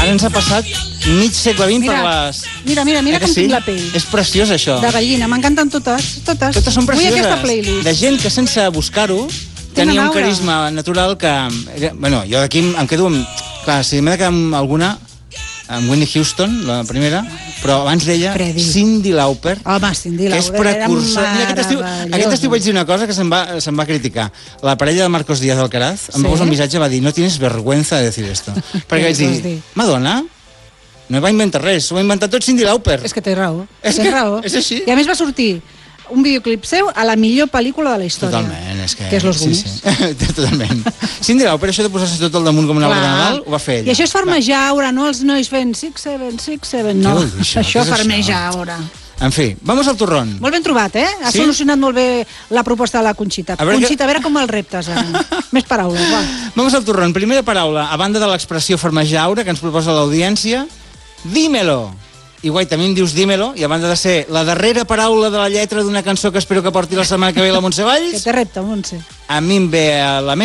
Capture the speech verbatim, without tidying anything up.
Ara ens ha passat mig segle vint per les... Mira, mira, mira com tinc la pell. És preciós, això. De gallina, m'encanten totes, totes. Totes són Vull precioses. aquesta playlist. De gent que sense buscar-ho tenia un aura. carisma natural que... Era, bueno, jo d'aquí em quedo amb... Clar, si m'he de quedar amb alguna, amb Whitney Houston, la primera, però abans d'ella, Cyndi Lauper, Home, Cyndi que és Lauper precursor. Mira, aquest estiu, aquest estiu vaig dir una cosa que se'm va, se'm va criticar. La parella de Marcos Díaz Alcaraz em Sí? va posar un missatge, va dir, no tienes vergüenza de decir esto. Perquè vaig vas dir, dir? Madonna, no va inventar res, ho va inventar tot Cyndi Lauper. És que té raó. És té que raó. és així. I a més va sortir un videoclip seu a la millor pel·lícula de la història. Totalment, és que... Que és Los sí, Goonies. sí. Totalment. Cyndi Lauper, això de posar-se tot al damunt com una obra de Nadal, ho va fer ella. I això és farmejaure, no els nois fent six seven, six seven, no. Què vol dir això? Això Què és farmejaure. En fi, vamos al turrón. Molt ben trobat, eh? Ha Sí? solucionat molt bé la proposta de la Conxita. A veure Conxita, que- a veure com el reptes ara. Més paraules, va. Vamos al turrón. Primera paraula, a banda de l'expressió farmejaure que ens proposa l'audiència, dímelo. I guai, també em dius dímelo, i a banda de ser la darrera paraula de la lletra d'una cançó que espero que porti la setmana que ve la Montse Valls, Que té repte, Montse. a mi em ve a la ment